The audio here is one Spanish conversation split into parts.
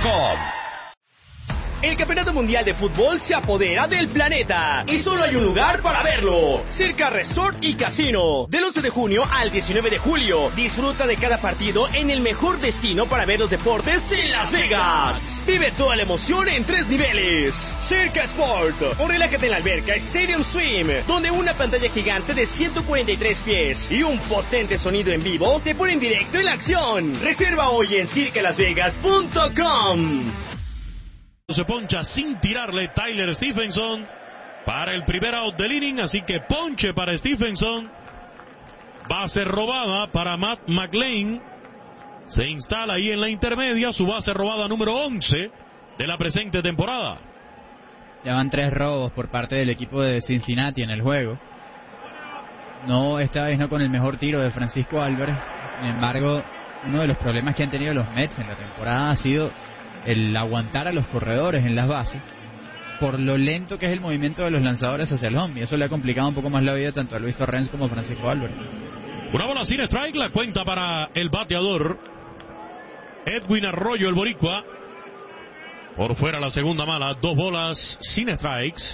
CircaSport.com. El Campeonato Mundial de Fútbol se apodera del planeta y solo hay un lugar para verlo: Circa Resort y Casino. Del 11 de junio al 19 de julio, disfruta de cada partido en el mejor destino para ver los deportes en Las Vegas. Vive toda la emoción en 3 niveles. Circa Sport, o relájate en la alberca Stadium Swim, donde una pantalla gigante de 143 pies y un potente sonido en vivo te ponen directo en la acción. Reserva hoy en circalasvegas.com. Se poncha sin tirarle Tyler Stephenson para el primer out del inning, así que ponche para Stephenson. Base robada para Matt McLain. Se instala ahí en la intermedia, su base robada número 11 de la presente temporada. Ya van 3 robos por parte del equipo de Cincinnati en el juego. No, esta vez no con el mejor tiro de Francisco Álvarez. Sin embargo, uno de los problemas que han tenido los Mets en la temporada ha sido el aguantar a los corredores en las bases por lo lento que es el movimiento de los lanzadores hacia el home, y eso le ha complicado un poco más la vida tanto a Luis Torrens como a Francisco Álvarez. Una bola sin strike, la cuenta para el bateador Edwin Arroyo, el boricua. Por fuera la segunda mala, 2 bolas sin strikes.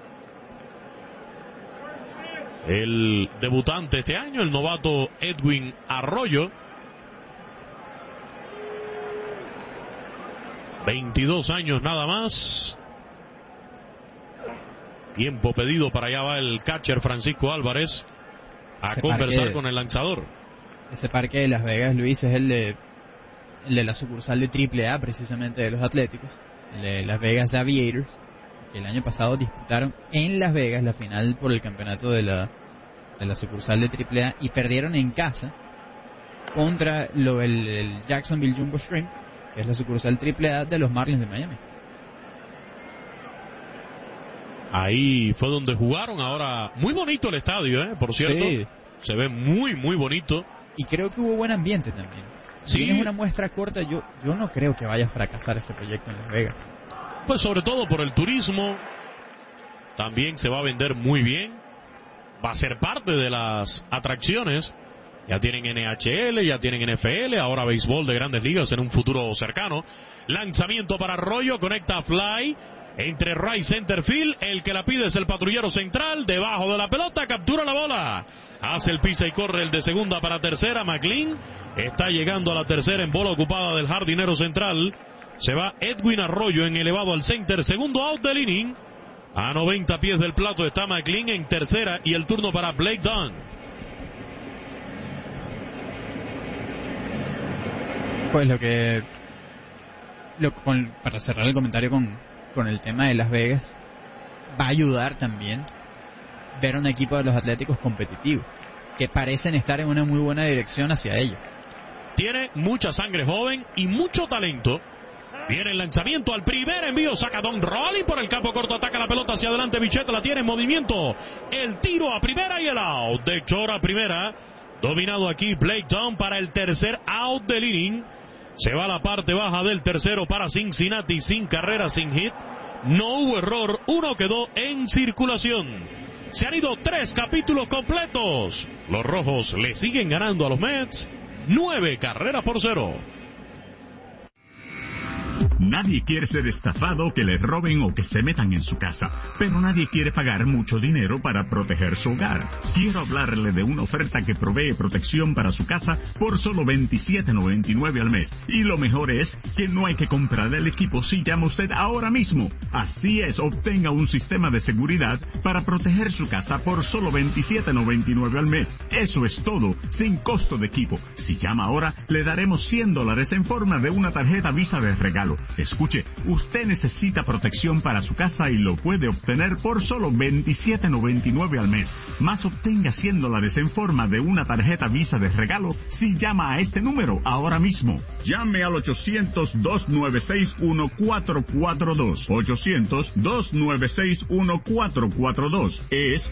El debutante este año, el novato Edwin Arroyo. 22 años nada más. Tiempo pedido para allá va el catcher Francisco Álvarez a conversar con el lanzador. Ese parque de Las Vegas, Luis, es el de la sucursal de AAA, precisamente de los Atléticos, el de Las Vegas Aviators, que el año pasado disputaron en Las Vegas la final por el campeonato de la sucursal de AAA y perdieron en casa contra el Jacksonville Jumbo Shrimp, que es la sucursal AAA de los Marlins de Miami. Ahí fue donde jugaron. Ahora, muy bonito el estadio, por cierto. Sí. Se ve muy, muy bonito. Y creo que hubo buen ambiente también. Si bien es una muestra corta, yo no creo que vaya a fracasar ese proyecto en Las Vegas. Pues sobre todo por el turismo. También se va a vender muy bien. Va a ser parte de las atracciones. Ya tienen NHL, ya tienen NFL, ahora béisbol de Grandes Ligas en un futuro cercano. Lanzamiento para Arroyo, conecta a fly entre right center field. El que la pide es el patrullero central, debajo de la pelota, captura la bola. Hace el pisa y corre el de segunda para tercera. McLean está llegando a la tercera en bola ocupada del jardinero central. Se va Edwin Arroyo en elevado al center, segundo out del inning. A 90 pies del plato está McLean en tercera y el turno para Blake Dunn. Pues para cerrar el comentario con el tema de Las Vegas, va a ayudar también ver un equipo de los Atléticos competitivo, que parecen estar en una muy buena dirección hacia ello. Tiene mucha sangre joven y mucho talento. Viene el lanzamiento al primer envío, saca Don Rolling por el campo corto, ataca la pelota hacia adelante, Bichette la tiene en movimiento, el tiro a primera y el out de Chora a primera. Dominado aquí Blake Dunn para el tercer out del inning. Se va a la parte baja del tercero para Cincinnati, sin carrera, sin hit. No hubo error, uno quedó en circulación. Se han ido 3 capítulos completos. Los rojos le siguen ganando a los Mets 9 carreras por 0. Nadie quiere ser estafado, que le roben o que se metan en su casa, pero nadie quiere pagar mucho dinero para proteger su hogar. Quiero hablarle de una oferta que provee protección para su casa por solo $27.99 al mes. Y lo mejor es que no hay que comprar el equipo si llama usted ahora mismo. Así es, obtenga un sistema de seguridad para proteger su casa por solo $27.99 al mes. Eso es todo, sin costo de equipo. Si llama ahora, le daremos $100 en forma de una tarjeta Visa de regalo. Escuche, usted necesita protección para su casa y lo puede obtener por solo $27.99 al mes. Más obtenga $100 en forma de una tarjeta Visa de regalo si llama a este número ahora mismo. Llame al 800-296-1442. 800-296-1442. Es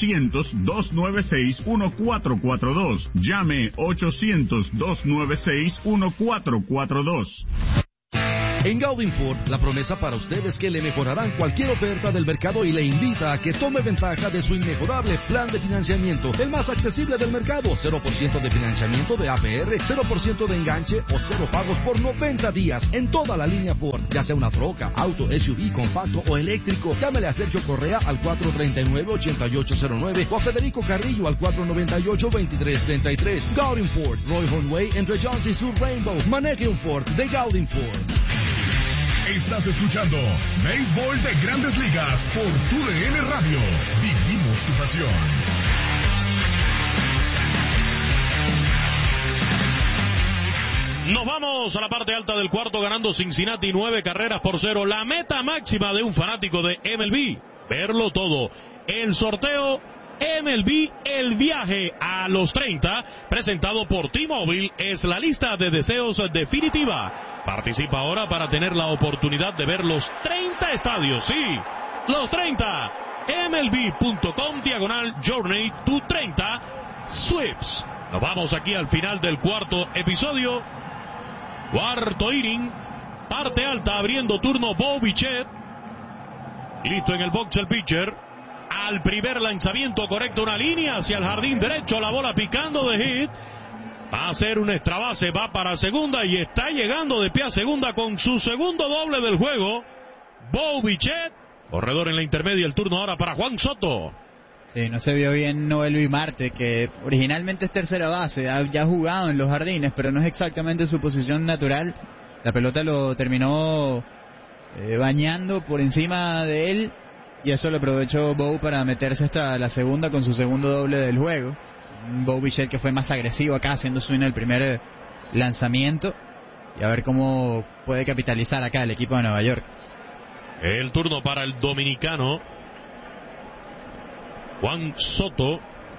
800-296-1442. Llame 800-296-1442. En Gaudin Ford, la promesa para usted es que le mejorarán cualquier oferta del mercado y le invita a que tome ventaja de su inmejorable plan de financiamiento, el más accesible del mercado. 0% de financiamiento de APR, 0% de enganche o 0 pagos por 90 días en toda la línea Ford, ya sea una troca, auto, SUV, compacto o eléctrico. Llámele a Sergio Correa al 439-8809 o a Federico Carrillo al 498-2333. Gaudin Ford, Roy Way entre Jones y Sur Rainbow. Maneje un Ford de Gaudin Ford. Estás escuchando Béisbol de Grandes Ligas por TUDN Radio. Vivimos tu pasión. Nos vamos a la parte alta del cuarto, ganando Cincinnati 9-0. La meta máxima de un fanático de MLB, verlo todo. El sorteo MLB, el viaje a los 30, presentado por T-Mobile, es la lista de deseos definitiva. Participa ahora para tener la oportunidad de ver los 30 estadios. Sí, los 30. MLB.com/Journey to 30 Sweeps. Nos vamos aquí al final del cuarto episodio. Cuarto inning, parte alta, abriendo turno Bo Bichette. Listo en el box el pitcher. Al primer lanzamiento correcto, una línea hacia el jardín derecho, la bola picando de hit. Va a ser un extra base, va para segunda y está llegando de pie a segunda con su segundo doble del juego. Bo Bichette, corredor en la intermedia, el turno ahora para Juan Soto. Sí, no se vio bien Noel Marte, que originalmente es tercera base, ya ha jugado en los jardines, pero no es exactamente su posición natural. La pelota lo terminó bañando por encima de él, y eso lo aprovechó Bo para meterse hasta la segunda con su segundo doble del juego. Bo Bichette que fue más agresivo acá, haciendo swing el primer lanzamiento, y a ver cómo puede capitalizar acá el equipo de Nueva York. El turno para el dominicano Juan Soto.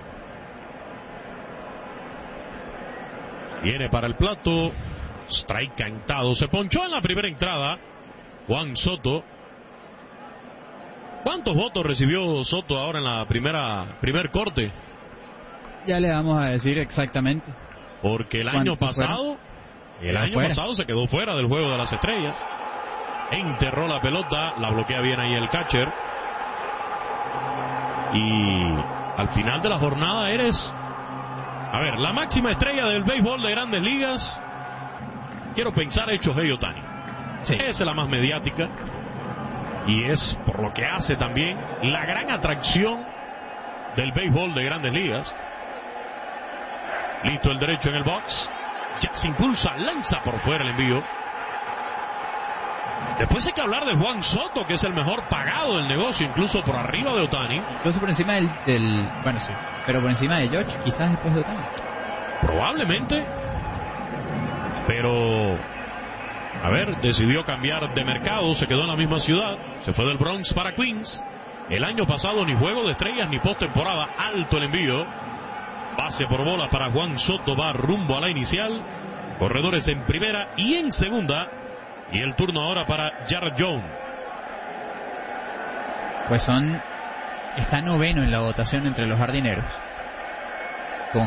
Viene para el plato. Strike cantado. Se ponchó en la primera entrada Juan Soto. ¿Cuántos votos recibió Soto ahora en la primer corte? Ya le vamos a decir exactamente. Porque el año pasado se quedó fuera del juego de las estrellas. Enterró la pelota, la bloquea bien ahí el catcher. Y al final de la jornada eres, la máxima estrella del béisbol de Grandes Ligas. Quiero pensar Shohei Ohtani. Sí. Es la más mediática. Y es, por lo que hace también, la gran atracción del béisbol de Grandes Ligas. Listo el derecho en el box. Ya se impulsa, lanza por fuera el envío. Después hay que hablar de Juan Soto, que es el mejor pagado del negocio, incluso por arriba de Ohtani. Incluso por encima bueno, sí, pero por encima de George, quizás después de Ohtani. Probablemente. Pero, decidió cambiar de mercado, se quedó en la misma ciudad, se fue del Bronx para Queens. El año pasado ni juego de estrellas ni postemporada, alto el envío. Base por bola para Juan Soto, va rumbo a la inicial. Corredores en primera y en segunda. Y el turno ahora para Jared Jones. Pues está noveno en la votación entre los jardineros, con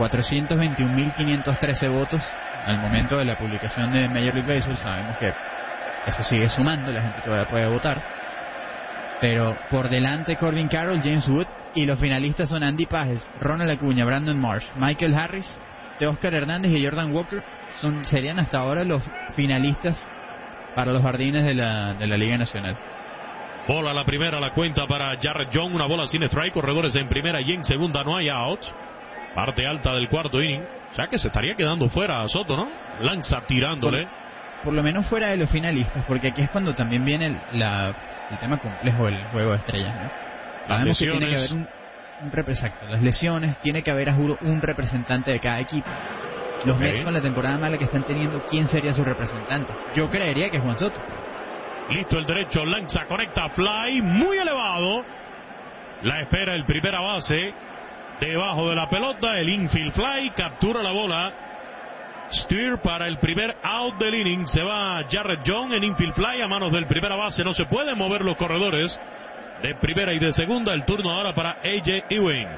421.513 votos al momento de la publicación de Major League Baseball. Sabemos que eso sigue sumando, la gente todavía puede votar. Pero por delante Corbin Carroll, James Wood, y los finalistas son Andy Pages, Ronald Acuña, Brandon Marsh, Michael Harris, Teóscar Hernández y Jordan Walker. Serían hasta ahora los finalistas para los jardines de la Liga Nacional. Bola la primera, la cuenta para Jared Jones, una bola sin strike, corredores en primera y en segunda, no hay out. Parte alta del cuarto inning, o sea que se estaría quedando fuera a Soto, ¿no? Lanza tirándole. Por lo menos fuera de los finalistas, porque aquí es cuando también viene el tema complejo del juego de estrellas, ¿no? Sabemos que tiene que haber un representante. Las lesiones, tiene que haber, a juro, un representante de cada equipo. Los Mets con la temporada mala que están teniendo, ¿quién sería su representante? Yo creería que es Juan Soto. Listo el derecho, lanza, conecta, fly, muy elevado. La espera el primera base. Debajo de la pelota, el infield fly, captura la bola. Steer para el primer out del inning. Se va Jared Jones en infield fly a manos del primera base. No se pueden mover los corredores de primera y de segunda. El turno ahora para A.J. Ewing.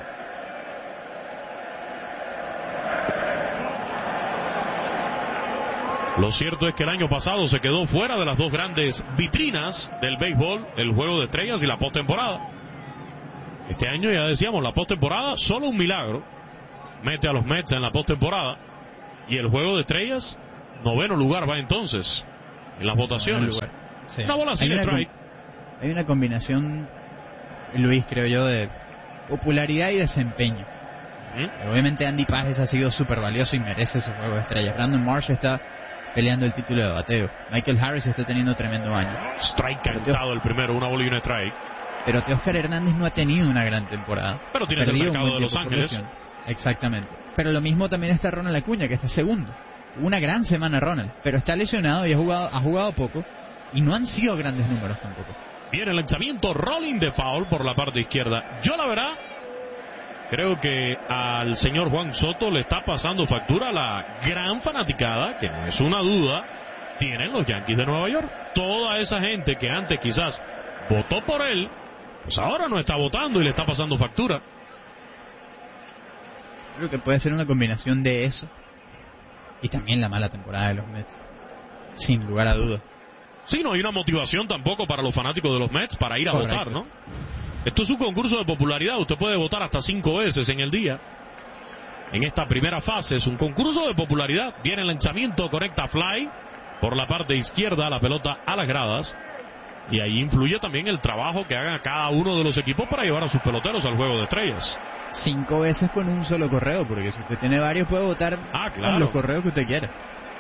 Lo cierto es que el año pasado se quedó fuera de las dos grandes vitrinas del béisbol, el Juego de Estrellas y la postemporada. Este año, ya decíamos, la postemporada, solo un milagro mete a los Mets en la postemporada, y el Juego de Estrellas, 9º lugar va entonces en las votaciones. Sí. Una bola sin strike. Hay una combinación, Luis, creo yo, de popularidad y desempeño. Obviamente Andy Pages ha sido súper valioso y merece su Juego de Estrellas. Brandon Marsh está peleando el título de bateo. Michael Harris está teniendo tremendo año. Strike cantado el primero, una bola y un strike. Pero Teóscar Hernández no ha tenido una gran temporada. Pero tienes el mercado de Los Ángeles. Exactamente. Pero lo mismo también está Ronald Acuña, que está segundo. Una gran semana Ronald, pero está lesionado y ha jugado poco. Y no han sido grandes números tampoco. Viene el lanzamiento, rolling de foul por la parte izquierda. Yo la verdad creo que al señor Juan Soto le está pasando factura la gran fanaticada, que no es una duda, tienen los Yankees de Nueva York. Toda esa gente que antes quizás votó por él, pues ahora no está votando y le está pasando factura. Creo que puede ser una combinación de eso y también la mala temporada de los Mets, sin lugar a dudas. Sí, no hay una motivación tampoco para los fanáticos de los Mets para ir a votar, ¿no? Esto es un concurso de popularidad, usted puede votar hasta 5 veces en el día. En esta primera fase es un concurso de popularidad. Viene el lanzamiento, conecta fly por la parte izquierda, la pelota a las gradas. Y ahí influye también el trabajo que hagan cada uno de los equipos para llevar a sus peloteros al Juego de Estrellas. 5 veces con un solo correo, porque si usted tiene varios puede votar con los correos que usted quiera.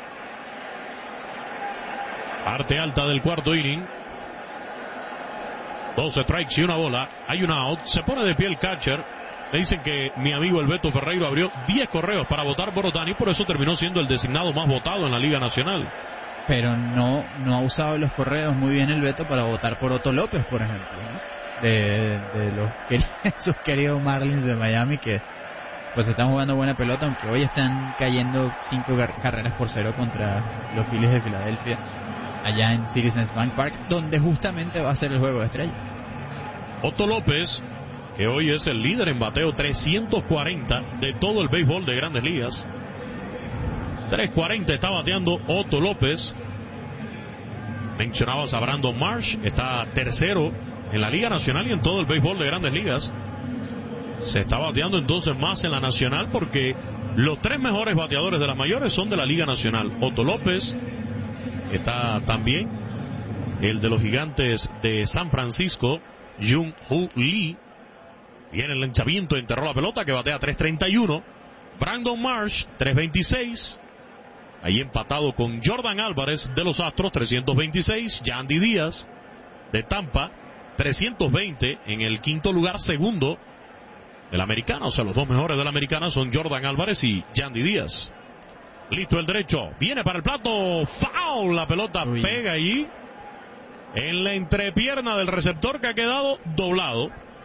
Parte alta del cuarto inning. 2 strikes y una bola. Hay un out. Se pone de pie el catcher. Me dicen que mi amigo el Beto Ferreiro abrió 10 correos para votar por Ohtani, por eso terminó siendo el designado más votado en la Liga Nacional. Pero no ha usado los correos muy bien el Beto para votar por Otto López, por ejemplo, ¿no? De esos queridos Marlins de Miami, que pues están jugando buena pelota, aunque hoy están cayendo 5 carreras por 0 contra los Phillies de Filadelfia, allá en Citizens Bank Park, donde justamente va a ser el Juego de Estrellas. Otto López, que hoy es el líder en bateo, 340 de todo el béisbol de Grandes Ligas. 340 está bateando Otto López. Mencionabas a Brandon Marsh, está tercero en la Liga Nacional y en todo el béisbol de Grandes Ligas. Se está bateando entonces más en la Nacional porque los 3 mejores bateadores de las mayores son de la Liga Nacional. Otto López, está también el de los Gigantes de San Francisco, Jung-Hoo Lee. Viene el lanzamiento, enterró la pelota, que batea 3.31. Brandon Marsh, 3.26. Ahí empatado con Jordan Álvarez de los Astros, 326. Yandy Díaz de Tampa, 320. En el quinto lugar, segundo de la Americana. O sea, los 2 mejores de la Americana son Jordan Álvarez y Yandy Díaz. Listo el derecho, viene para el plato, foul, la pelota pega allí en la entrepierna del receptor, que ha quedado doblado.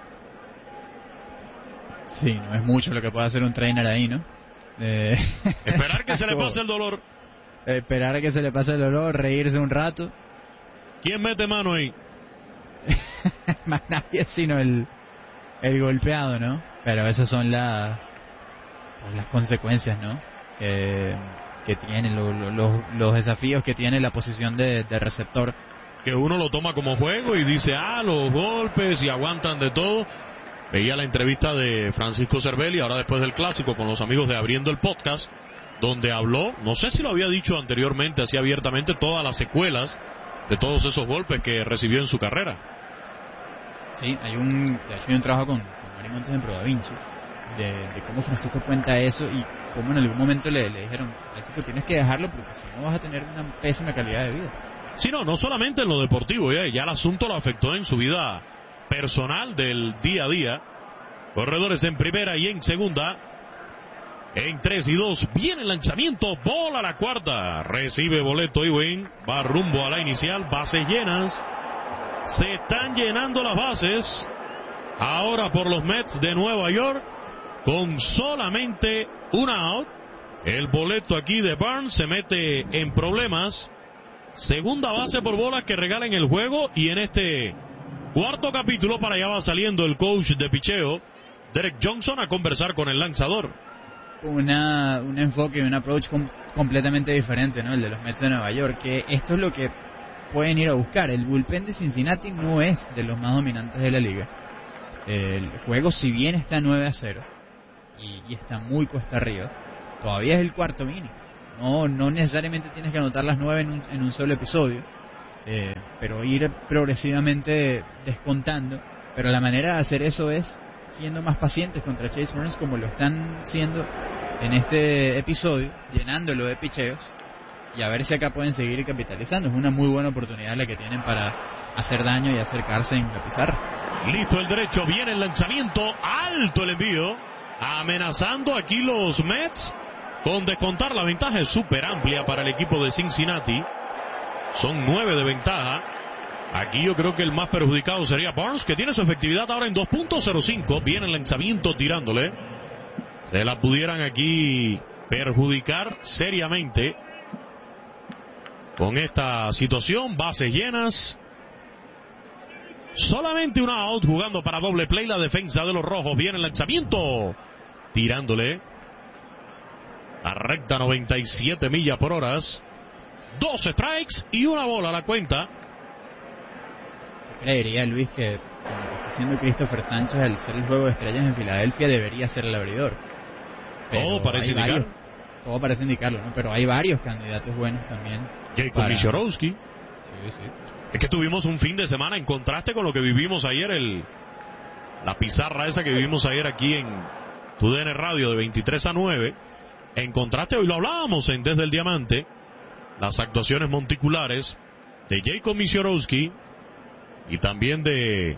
Sí, no es mucho lo que puede hacer un trainer ahí, ¿no? Esperar que se le pase el dolor. Esperar a que se le pase el dolor, reírse un rato. ¿Quién mete mano ahí? Más nadie sino el golpeado, ¿no? Pero esas son las consecuencias, ¿no? Que tienen los desafíos que tiene la posición de receptor. Que uno lo toma como juego y dice, los golpes y aguantan de todo. Veía la entrevista de Francisco Cervelli ahora después del clásico con los amigos de Abriendo el Podcast, donde habló, no sé si lo había dicho anteriormente así abiertamente, todas las secuelas de todos esos golpes que recibió en su carrera. Sí, hay un trabajo con Mari Montes en Pro Da Vinci de cómo Francisco cuenta eso y cómo en algún momento le dijeron, Francisco, tienes que dejarlo porque si no vas a tener una pésima calidad de vida. Sí, no solamente en lo deportivo, ya el asunto lo afectó en su vida personal del día a día. Corredores en primera y en segunda. En 3-2 viene el lanzamiento, bola a la cuarta, recibe boleto Ewing, va rumbo a la inicial, bases llenas. Se están llenando las bases ahora por los Mets de Nueva York, con solamente un out. El boleto aquí de Barnes se mete en problemas. Segunda base por bolas que regala en el juego, y en este cuarto capítulo para allá va saliendo el coach de picheo, Derek Johnson, a conversar con el lanzador. Un enfoque, un approach completamente diferente, ¿no? El de los Mets de Nueva York, que esto es lo que pueden ir a buscar. El bullpen de Cincinnati no es de los más dominantes de la liga. El juego, si bien está 9-0 y está muy cuesta arriba, todavía es el cuarto inning. No necesariamente tienes que anotar las 9 en un solo episodio, pero ir progresivamente descontando. Pero la manera de hacer eso es siendo más pacientes contra Chase Burns, como lo están siendo en este episodio, llenándolo de picheos, y a ver si acá pueden seguir capitalizando. Es una muy buena oportunidad la que tienen para hacer daño y acercarse en la pizarra. Listo el derecho, viene el lanzamiento, alto el envío, amenazando aquí los Mets con descontar. La ventaja es súper amplia para el equipo de Cincinnati, son 9 de ventaja. Aquí yo creo que el más perjudicado sería Burns, que tiene su efectividad ahora en 2.05. Viene el lanzamiento tirándole. Se la pudieran aquí perjudicar seriamente con esta situación. Bases llenas. Solamente un out, jugando para doble play la defensa de los rojos. Viene el lanzamiento tirándole a recta 97 millas por hora. 2 strikes y una bola a la cuenta. Creería, Luis, que con lo que está haciendo Christopher Sánchez al ser el juego de estrellas en Filadelfia debería ser el abridor. Todo parece indicar. Todo parece indicarlo, ¿no? Pero hay varios candidatos buenos también. Jacob Misiorowski. Sí. Es que tuvimos un fin de semana en contraste con lo que vivimos ayer, la pizarra esa que vivimos ayer aquí en TUDN Radio de 23-9. En contraste, hoy lo hablábamos en Desde el Diamante, las actuaciones monticulares de Jacob Misiorowski y también de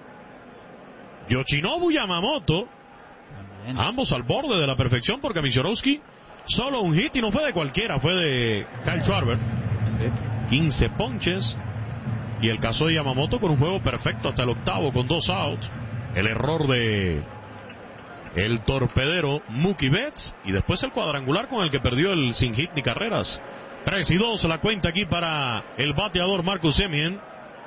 Yoshinobu Yamamoto, también. Ambos al borde de la perfección, porque Misiorowski solo un hit y no fue de cualquiera, fue de Kyle Schwarber. Sí. 15 ponches. Y el caso de Yamamoto con un juego perfecto hasta el octavo con 2 outs. El error de el torpedero Mookie Betts y después el cuadrangular con el que perdió el sin hit ni carreras. 3-2 la cuenta aquí para el bateador Marcus Semien.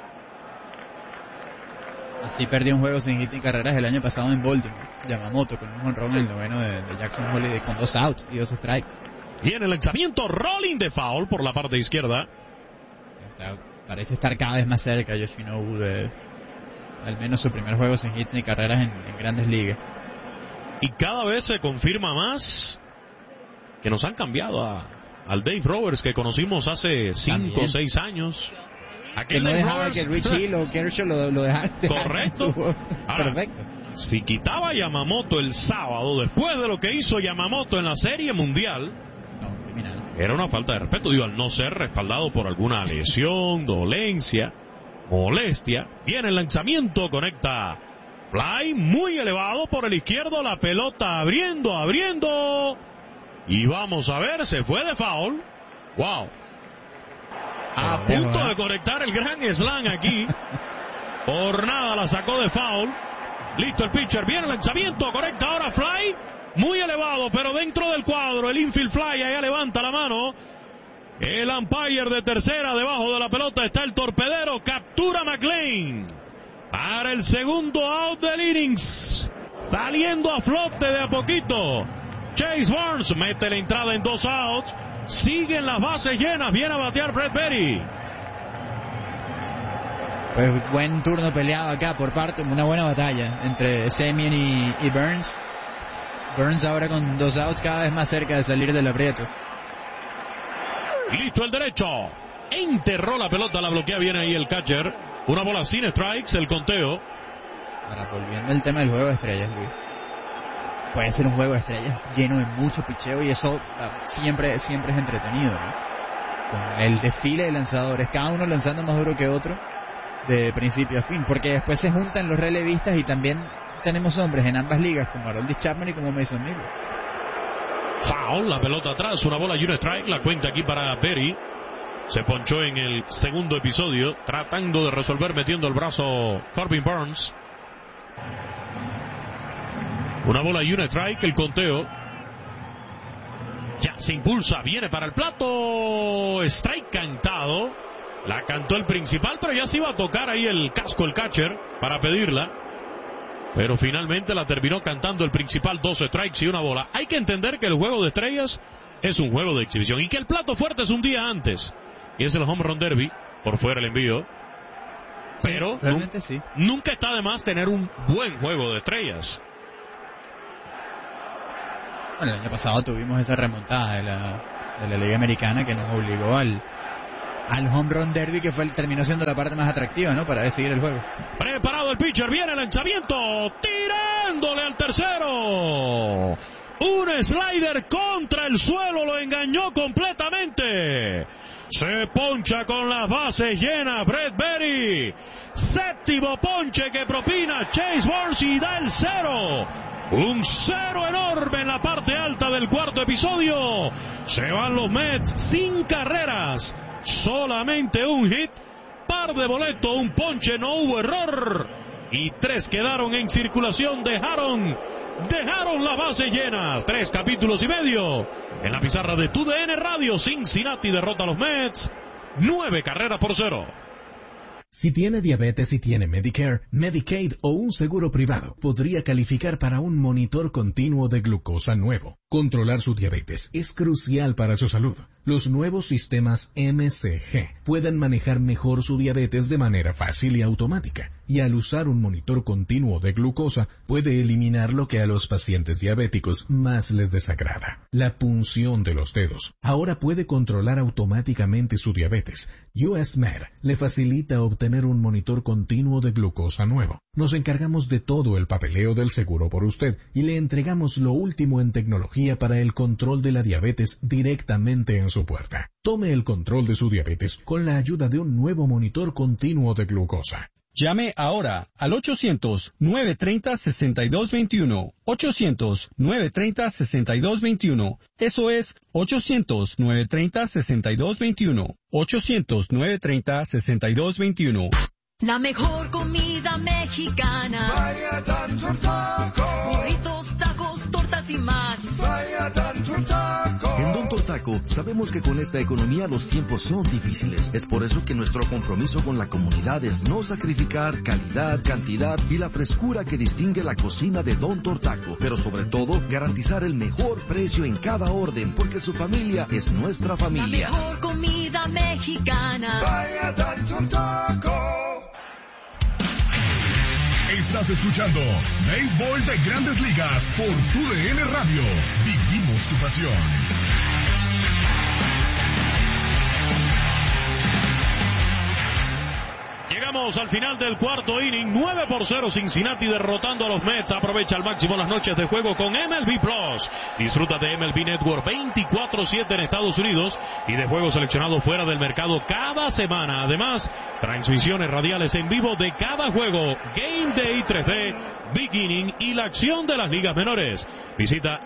Así perdió un juego sin hit ni carreras el año pasado en Baltimore. Yamamoto con un jonrón en el noveno de Jackson Holiday con 2 outs y 2 strikes. Y en el lanzamiento, rolling de foul por la parte izquierda. Parece estar cada vez más cerca Yoshinobu de al menos su primer juego sin hits ni carreras en grandes ligas. Y cada vez se confirma más que nos han cambiado al Dave Roberts que conocimos hace 5 o 6 años. Que no dejaba que Rich Hill o Kershaw lo dejaran. Correcto. Perfecto. Si quitaba a Yamamoto el sábado, después de lo que hizo Yamamoto en la Serie Mundial, era una falta de respeto, digo, al no ser respaldado por alguna lesión, dolencia, molestia. Viene el lanzamiento, conecta fly muy elevado por el izquierdo, la pelota abriendo. Y vamos a ver, se fue de foul. Wow. A punto de conectar el gran slam aquí. Por nada la sacó de foul. Listo el pitcher, viene el lanzamiento, conecta ahora fly. Muy elevado, pero dentro del cuadro, el infield fly, allá levanta la mano. El umpire de tercera, debajo de la pelota está el torpedero, captura McLean. Para el segundo out del innings. Saliendo a flote de a poquito. Chase Burns mete la entrada en 2 outs. Siguen las bases llenas, viene a batear Brett Berry. Pues buen turno peleado acá por parte, una buena batalla entre Semien y Burns. Burns ahora con 2 outs, cada vez más cerca de salir del aprieto. Listo el derecho. Enterró la pelota, la bloquea bien ahí el catcher. Una bola sin strikes, el conteo. Ahora, volviendo al tema del juego de estrellas, Luis. Puede ser un juego de estrellas lleno de mucho picheo y eso siempre es entretenido, ¿no? Con el desfile de lanzadores, cada uno lanzando más duro que otro, de principio a fin. Porque después se juntan los relevistas y también tenemos hombres en ambas ligas, como Aroldis Chapman y como Mason Miller. Foul, la pelota atrás, una bola y un strike, la cuenta aquí para Berry. Se ponchó en el segundo episodio, tratando de resolver metiendo el brazo Corbin Burns. Una bola y un strike, el conteo. Ya se impulsa, viene para el plato. Strike cantado. La cantó el principal, pero ya se iba a tocar ahí el casco el catcher para pedirla. Pero finalmente la terminó cantando el principal, 2 strikes y una bola. Hay que entender que el juego de estrellas es un juego de exhibición y que el plato fuerte es un día antes. Y es el Home Run Derby, por fuera el envío. Pero realmente sí. Nunca está de más tener un buen juego de estrellas. Bueno, el año pasado tuvimos esa remontada de la Liga Americana que nos obligó al Home Run Derby, que terminó siendo la parte más atractiva, ¿no? Para decidir el juego. Preparado el pitcher, viene el lanzamiento, tirándole al tercero. Un slider contra el suelo, lo engañó completamente. Se poncha con las bases llenas Brett Berry. Séptimo ponche que propina Chase Burns y da el 0. Un 0 enorme en la parte alta del cuarto episodio. Se van los Mets sin carreras. Solamente un hit, par de boletos, un ponche, no hubo error. Y 3 quedaron en circulación, dejaron las bases llenas. 3 capítulos y medio en la pizarra de TUDN Radio. Cincinnati derrota a los Mets 9 carreras por 0. Si tiene diabetes y tiene Medicare, Medicaid o un seguro privado, podría calificar para un monitor continuo de glucosa nuevo. Controlar su diabetes es crucial para su salud. Los nuevos sistemas MCG pueden manejar mejor su diabetes de manera fácil y automática. Y al usar un monitor continuo de glucosa, puede eliminar lo que a los pacientes diabéticos más les desagrada: la punción de los dedos. Ahora puede controlar automáticamente su diabetes. US Med le facilita obtener un monitor continuo de glucosa nuevo. Nos encargamos de todo el papeleo del seguro por usted y le entregamos lo último en tecnología para el control de la diabetes directamente en su puerta. Tome el control de su diabetes con la ayuda de un nuevo monitor continuo de glucosa. Llame ahora al 800-930-6221. 800-930-6221. Eso es 800-930-6221. 800-930-6221. La mejor comida mexicana. Vaya Tanto Taco. Burritos, tacos, tortas y más. Vaya Tanto Taco. En Don Tortaco sabemos que con esta economía los tiempos son difíciles. Es por eso que nuestro compromiso con la comunidad es no sacrificar calidad, cantidad y la frescura que distingue la cocina de Don Tortaco. Pero sobre todo, garantizar el mejor precio en cada orden, porque su familia es nuestra familia. La mejor comida mexicana. Vaya Tanto Taco. Estás escuchando Béisbol de Grandes Ligas por TUDN Radio. Vivimos tu pasión. Llegamos al final del cuarto inning, 9-0 Cincinnati derrotando a los Mets. Aprovecha al máximo las noches de juego con MLB Plus. Disfruta de MLB Network 24/7 en Estados Unidos y de juegos seleccionados fuera del mercado cada semana. Además, transmisiones radiales en vivo de cada juego, Game Day 3D, Big Inning y la acción de las ligas menores. Visita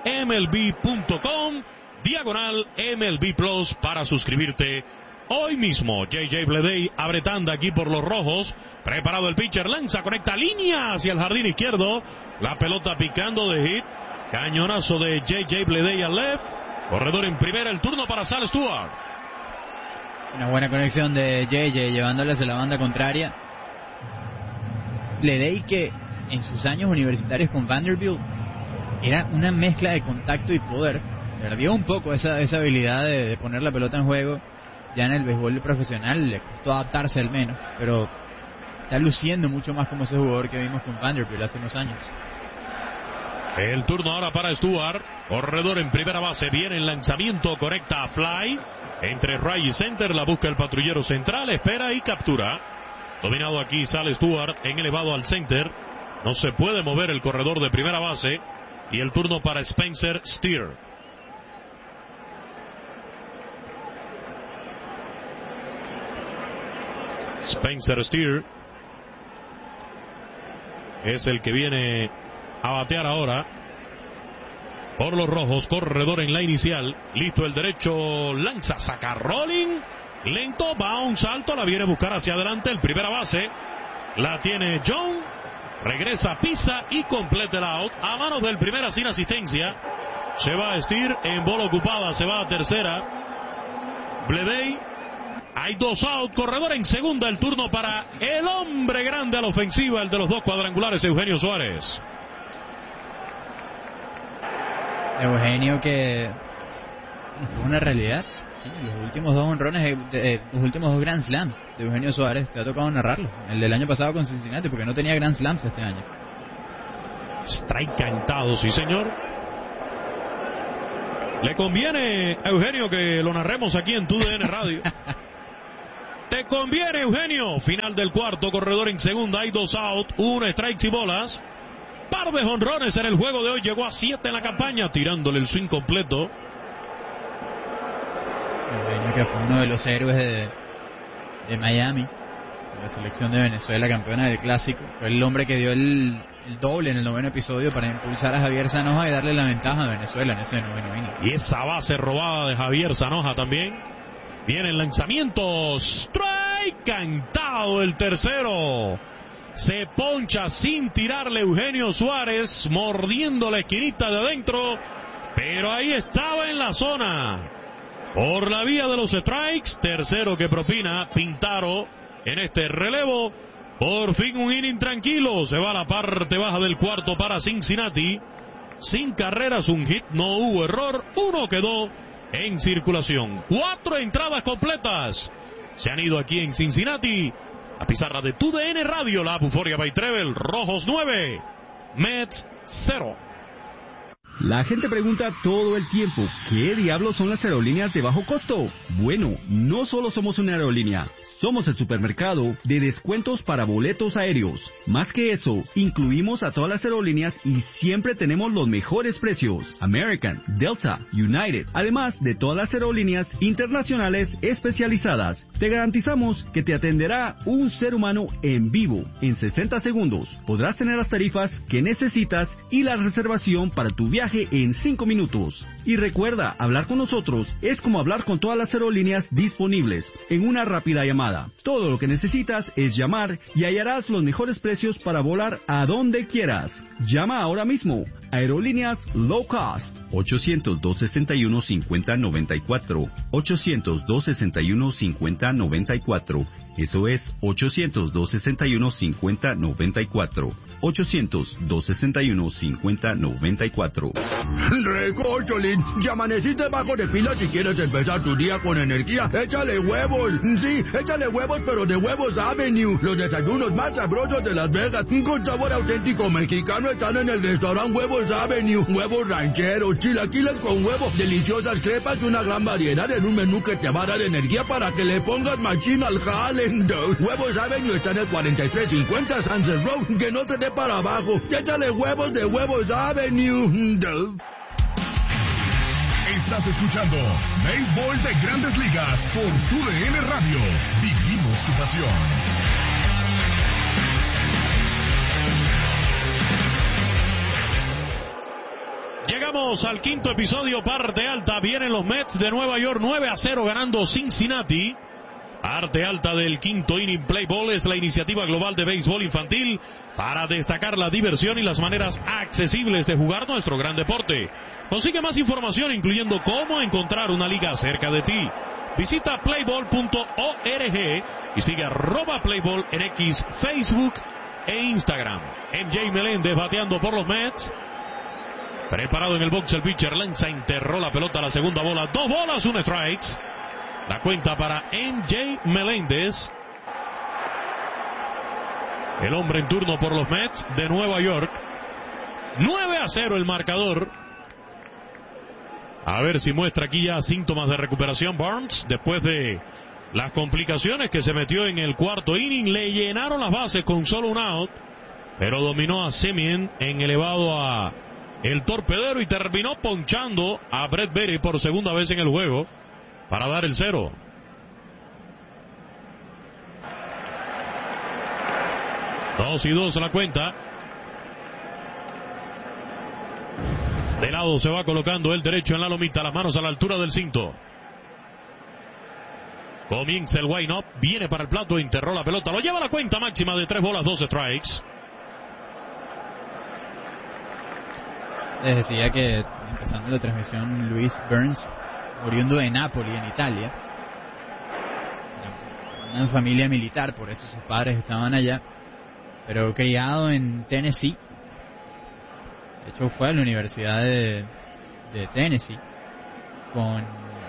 MLB.com/MLB Plus para suscribirte hoy mismo. JJ Bleday abre tanda aquí por los rojos. Preparado el pitcher, lanza, conecta línea hacia el jardín izquierdo. La pelota picando de hit. Cañonazo de JJ Bleday al left. Corredor en primera, el turno para Sal Stewart. Una buena conexión de JJ llevándole hacia la banda contraria. Bleday, que en sus años universitarios con Vanderbilt era una mezcla de contacto y poder. Perdió un poco esa habilidad de poner la pelota en juego. Ya en el béisbol profesional le costó adaptarse al menos, pero está luciendo mucho más como ese jugador que vimos con Vanderbilt hace unos años. El turno ahora para Stewart. Corredor en primera base, viene el lanzamiento, conecta a fly. Entre right y center, la busca el patrullero central, espera y captura. Dominado aquí, sale Stewart en elevado al center. No se puede mover el corredor de primera base. Y el turno para Spencer Steer. Spencer Steer es el que viene a batear ahora por los rojos. Corredor en la inicial, listo el derecho, lanza, saca rolling, lento, va a un salto, la viene a buscar hacia adelante el primera base, la tiene John, regresa, pisa y completa el out a manos del primera sin asistencia. Se va a Steer en bola ocupada, se va a tercera. Bleday. Hay 2 out, corredor en segunda, el turno para el hombre grande a la ofensiva, el de los 2 cuadrangulares, Eugenio Suárez. Eugenio, que Es una realidad. Sí, los últimos 2 honrones, los últimos 2 Grand Slams de Eugenio Suárez, te ha tocado narrarlo. El del año pasado con Cincinnati, porque no tenía Grand Slams este año. Strike cantado, sí señor. Le conviene a Eugenio que lo narremos aquí en TUDN Radio. Te conviene, Eugenio. Final del cuarto, corredor en segunda, hay 2 out, 1 strikes y bolas. Par de jonrones en el juego de hoy, llegó a 7 en la campaña, tirándole el swing completo. Eugenio, que fue uno de los héroes de Miami, de la selección de Venezuela, campeona del Clásico. Fue el hombre que dio el doble en el 9º episodio para impulsar a Javier Zanoja y darle la ventaja a Venezuela en ese 9º inning. Y esa base robada de Javier Zanoja también. Vienen lanzamientos. Strike cantado el tercero. Se poncha sin tirarle Eugenio Suárez, mordiendo la esquinita de adentro, pero ahí estaba en la zona. Por la vía de los strikes, tercero que propina Pintaro en este relevo. Por fin un inning tranquilo, se va a la parte baja del cuarto para Cincinnati. Sin carreras, un hit, no hubo error, 1 quedó en circulación. 4 entradas completas se han ido aquí en Cincinnati. La pizarra de TUDN Radio, la Buforia by Trevel, Rojos 9, Mets 0. La gente pregunta todo el tiempo, ¿qué diablos son las aerolíneas de bajo costo? Bueno, no solo somos una aerolínea, somos el supermercado de descuentos para boletos aéreos. Más que eso, incluimos a todas las aerolíneas y siempre tenemos los mejores precios. American, Delta, United, además de todas las aerolíneas internacionales especializadas. Te garantizamos que te atenderá un ser humano en vivo en 60 segundos. Podrás tener las tarifas que necesitas y la reservación para tu viaje en 5 minutos. Y recuerda, hablar con nosotros es como hablar con todas las aerolíneas disponibles en una rápida llamada. Todo lo que necesitas es llamar y hallarás los mejores precios para volar a donde quieras. Llama ahora mismo. Aerolíneas Low Cost. 800-261-5094. 800-261-5094. Eso es 800-261-5094. 800-261-5094. Recocholín, ya amaneciste bajo de pila si quieres empezar tu día con energía. Échale huevos. Sí, échale huevos, pero de Huevos Avenue. Los desayunos más sabrosos de Las Vegas, con sabor auténtico mexicano, están en el restaurante Huevos Avenue. Huevos rancheros, chilaquiles con huevo, deliciosas crepas y una gran variedad en un menú que te va a dar energía para que le pongas machín al jale. Huevos Avenue está en el 4350 Sunset Road. Que no te dé para abajo. Échale huevos de Huevos Avenue. Estás escuchando Béisbol de Grandes Ligas por TUDN Radio. Vivimos tu pasión. Llegamos al quinto episodio, parte alta. Vienen los Mets de Nueva York, 9-0 ganando Cincinnati. Parte alta del quinto inning. Play Ball es la iniciativa global de béisbol infantil para destacar la diversión y las maneras accesibles de jugar nuestro gran deporte. Consigue más información, incluyendo cómo encontrar una liga cerca de ti. Visita playball.org y sigue @playball en X, Facebook e Instagram. MJ Meléndez bateando por los Mets. Preparado en el box el pitcher, lanza, enterró la pelota a la segunda bola. 2 bolas, 1 strikes. La cuenta para MJ Meléndez. El hombre en turno por los Mets de Nueva York. 9-0 el marcador. A ver si muestra aquí ya síntomas de recuperación Barnes. Después de las complicaciones que se metió en el cuarto inning. Le llenaron las bases con solo un out. Pero dominó a Semien en elevado a el torpedero y terminó ponchando a Brett Baty por segunda vez en el juego para dar el 0. Dos y 2 la cuenta. De lado se va colocando el derecho en la lomita, las manos a la altura del cinto. Comienza el wind-up, viene para el plato, enterró la pelota, lo lleva a la cuenta máxima de 3 bolas, 2 strikes. Les decía que, empezando la transmisión, Luis Burns, oriundo de Nápoli, en Italia. Una familia militar, por eso sus padres estaban allá. Pero criado en Tennessee. De hecho, fue a la Universidad de Tennessee con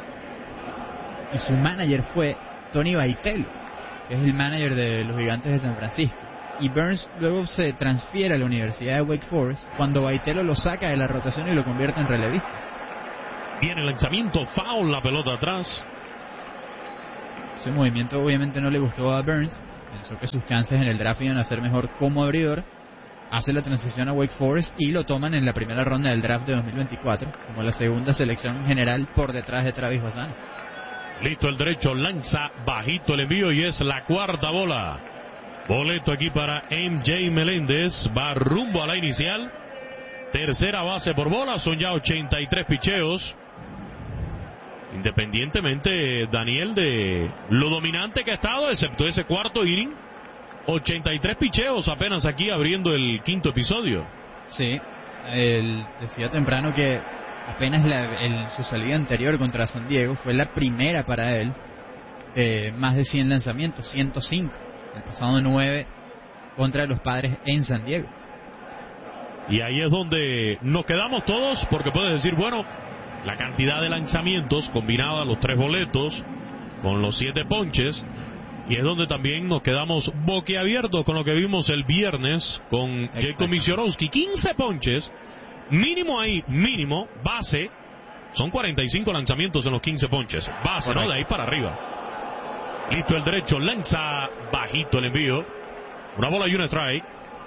y su manager fue Tony Vitello, que es el manager de los Gigantes de San Francisco. Y Burns luego se transfiere a la Universidad de Wake Forest cuando Vitello lo saca de la rotación y lo convierte en relevista. Viene el lanzamiento, foul, la pelota atrás. Ese movimiento obviamente no le gustó a Burns. Pensó que sus chances en el draft iban a ser mejor como abridor. Hace la transición a Wake Forest y lo toman en la primera ronda del draft de 2024 como la segunda selección general por detrás de Travis Bassano. Listo el derecho, lanza bajito el envío y es la cuarta bola. Boleto aquí para MJ Meléndez, va rumbo a la inicial. Tercera base por bola, son ya 83 picheos. Independientemente, Daniel, de lo dominante que ha estado, excepto ese cuarto inning, 83 picheos apenas aquí abriendo el quinto episodio. Sí, él decía temprano que apenas su salida anterior contra San Diego fue la primera para él. Más de 100 lanzamientos, 105. El pasado 9 contra los Padres en San Diego. Y ahí es donde nos quedamos todos, porque puedes decir, bueno, la cantidad de lanzamientos combinada, los 3 boletos, con los 7 ponches, y es donde también nos quedamos boquiabiertos con lo que vimos el viernes con Jacob Misiorowski. 15 ponches, mínimo ahí, mínimo, base, son 45 lanzamientos en los 15 ponches, base, correcto, ¿no? De ahí para arriba. Listo el derecho, lanza bajito el envío, una bola y un strike.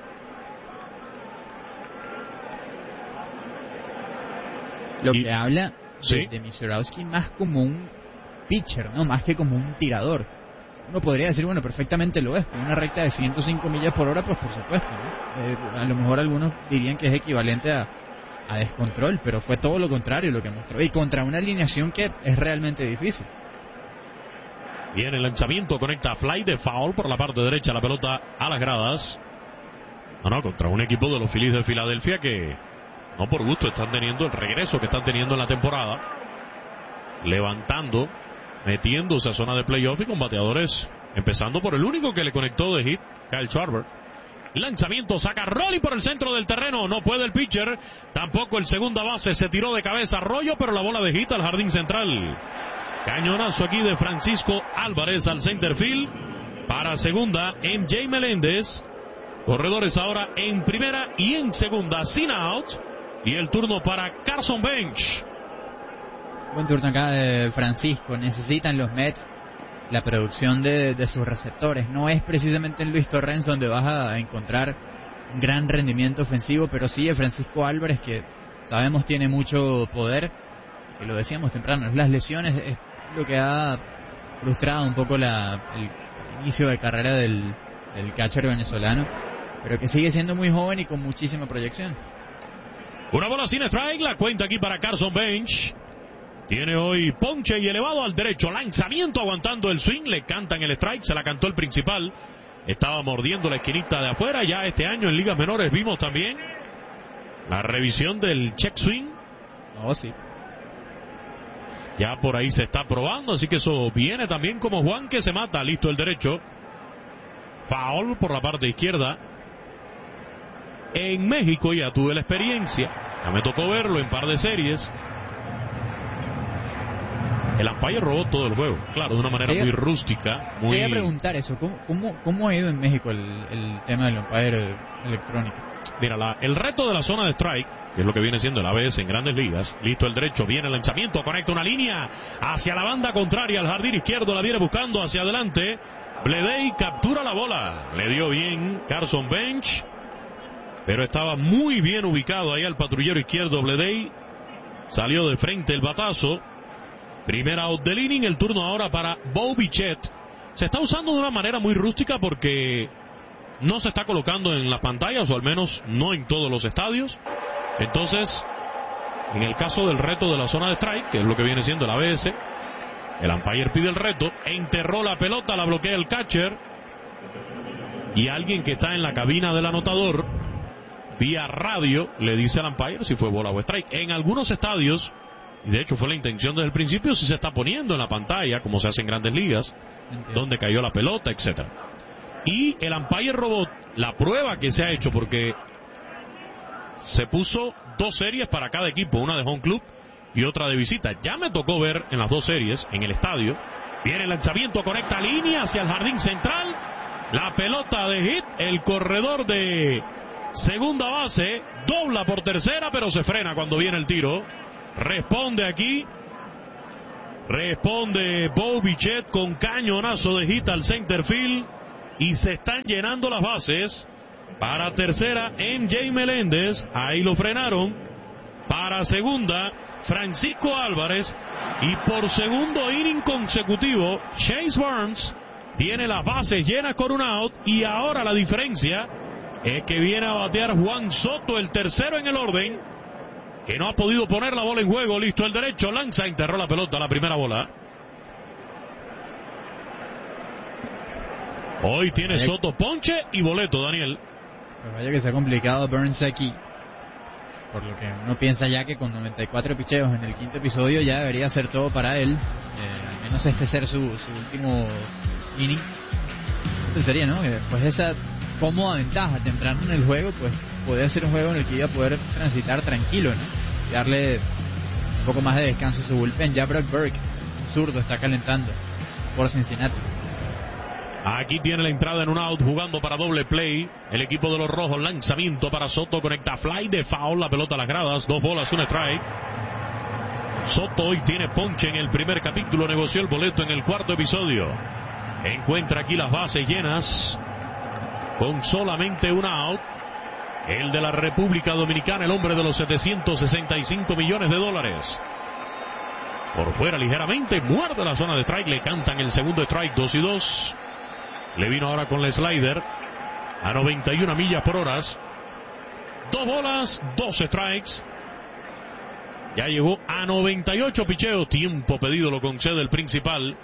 Lo que habla de Misiorowski más como un pitcher, ¿no? Más que como un tirador. Uno podría decir, bueno, perfectamente lo es. Con una recta de 105 millas por hora, pues por supuesto, ¿no? A lo mejor algunos dirían que es equivalente a descontrol, pero fue todo lo contrario lo que mostró. Y contra una alineación que es realmente difícil. Bien, el lanzamiento conecta fly de foul por la parte derecha, la pelota a las gradas. No, contra un equipo de los Phillies de Filadelfia que no por gusto están teniendo el regreso que están teniendo en la temporada. Levantando, metiéndose a zona de playoff y con bateadores, empezando por el único que le conectó de hit, Kyle Schwarber. Lanzamiento, saca Rolly por el centro del terreno, no puede el pitcher, tampoco el segunda base, se tiró de cabeza Arroyo, pero la bola de hit al jardín central. Cañonazo aquí de Francisco Álvarez al center field. Para segunda, MJ Meléndez. Corredores ahora en primera y en segunda, sin out. Y el turno para Carson Bench. Buen turno acá de Francisco. Necesitan los Mets la producción de sus receptores. No es precisamente en Luis Torrens donde vas a encontrar un gran rendimiento ofensivo, pero sí de Francisco Álvarez, que sabemos tiene mucho poder. Que lo decíamos temprano, las lesiones es lo que ha frustrado un poco el inicio de carrera del catcher venezolano, pero que sigue siendo muy joven y con muchísima proyección. Una bola sin strike, la cuenta aquí para Carson Bench. Tiene hoy ponche y elevado al derecho, lanzamiento aguantando el swing, le cantan el strike, se la cantó el principal, estaba mordiendo la esquinita de afuera. Ya este año en ligas menores vimos también la revisión del check swing. Sí. Ya por ahí se está probando, así que eso viene también como Juan que se mata. Listo el derecho. Foul por la parte izquierda. En México ya tuve la experiencia. Ya me tocó verlo en par de series. El umpire robó todo el juego. Claro, de una manera muy rústica. Muy... Quería preguntar eso. ¿Cómo ha ido en México el tema del umpire electrónico? Mira, el reto de la zona de strike, que es lo que viene siendo el ABS en Grandes Ligas. Listo el derecho, viene el lanzamiento, conecta una línea hacia la banda contraria, al jardín izquierdo, la viene buscando hacia adelante. Bleday captura la bola, le dio bien Carson Bench, pero estaba muy bien ubicado ahí al patrullero izquierdo Bleday. Salió de frente el batazo. Primera out del inning, el turno ahora para Bo Bichette. Se está usando de una manera muy rústica porque no se está colocando en las pantallas, o al menos no en todos los estadios. Entonces, en el caso del reto de la zona de strike, que es lo que viene siendo el ABS, el umpire pide el reto, enterró la pelota, la bloquea el catcher, y alguien que está en la cabina del anotador, vía radio, le dice al umpire si fue bola o strike. En algunos estadios, y de hecho fue la intención desde el principio, si se está poniendo en la pantalla, como se hace en Grandes Ligas, donde cayó la pelota, etcétera. Y el umpire robot, la prueba que se ha hecho, porque se puso 2 series para cada equipo, una de home club y otra de visita. Ya me tocó ver en las dos series, en el estadio. Viene el lanzamiento, conecta línea hacia el jardín central. La pelota de hit, el corredor de segunda base dobla por tercera, pero se frena cuando viene el tiro. Responde aquí. Responde Bo Bichette con cañonazo de hit al center field. Y se están llenando las bases. Para tercera, MJ Meléndez. Ahí lo frenaron. Para segunda, Francisco Álvarez. Y por segundo inning consecutivo, Chase Burns tiene las bases llenas con un out. Y ahora la diferencia es que viene a batear Juan Soto, el tercero en el orden, que no ha podido poner la bola en juego. Listo el derecho, lanza, enterró la pelota, la primera bola. Hoy tiene Soto ponche y boleto, Daniel. Pues vaya que se ha complicado Burns aquí. Por lo que uno piensa ya que con 94 picheos en el quinto episodio ya debería ser todo para él. Al menos este ser su último inning. Sería, ¿no? Pues esa cómoda ventaja temprano en el juego, pues podría ser un juego en el que iba a poder transitar tranquilo, ¿no? Y darle un poco más de descanso a su bullpen. Ya Brock Burke, zurdo, está calentando por Cincinnati. Aquí tiene la entrada en un out, jugando para doble play. El equipo de los rojos, lanzamiento para Soto, conecta fly de foul, la pelota a las gradas, 2 bolas, 1 strike. Soto hoy tiene ponche en el primer capítulo, negoció el boleto en el cuarto episodio. Encuentra aquí las bases llenas con solamente un out. El de la República Dominicana, el hombre de los $765 millones. Por fuera ligeramente, muerde la zona de strike, le cantan el segundo strike, 2-2. Le vino ahora con la slider a 91 millas por hora. 2 bolas, 2 strikes. Ya llegó a 98 picheos. Tiempo pedido lo concede el principal.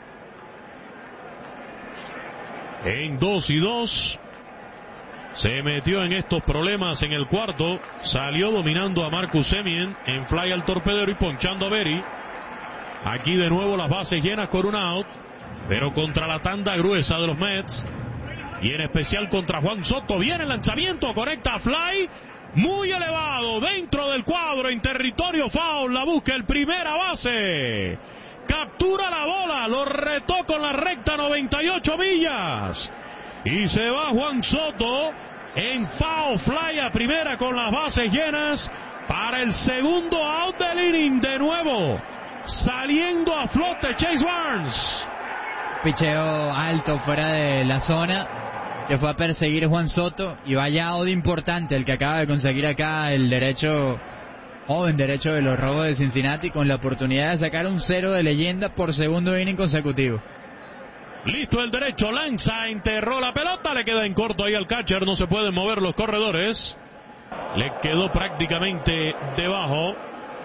En 2-2. Se metió en estos problemas en el cuarto. Salió dominando a Marcus Semien en fly al torpedero y ponchando a Berry. Aquí de nuevo las bases llenas con un out. Pero contra la tanda gruesa de los Mets. Y en especial contra Juan Soto. Viene el lanzamiento, conecta fly. Muy elevado, dentro del cuadro, en territorio foul. La busca el primera base. Captura la bola, lo retó con la recta 98 millas. Y se va Juan Soto en foul fly a primera con las bases llenas. Para el segundo out del inning de nuevo. Saliendo a flote Chase Burns. Picheo alto fuera de la zona que fue a perseguir Juan Soto, y vaya out importante el que acaba de conseguir acá el joven derecho de los rojos de Cincinnati, con la oportunidad de sacar un 0 de leyenda por segundo inning consecutivo. Listo el derecho, lanza, enterró la pelota, le queda en corto ahí al catcher, no se pueden mover los corredores, le quedó prácticamente debajo.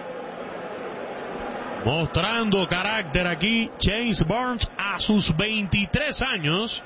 Mostrando carácter aquí Chase Burns a sus 23 años.